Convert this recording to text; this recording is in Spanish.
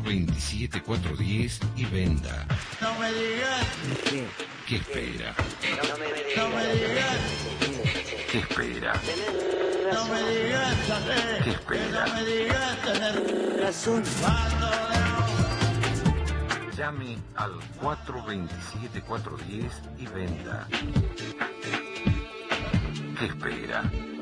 427-410 y venda. No me digas. ¿Qué espera? No me digas. ¿Qué espera? No me digas. ¿Qué espera? No me digas. Tener razón. Llame al 427-410 y venda. ¿Qué espera?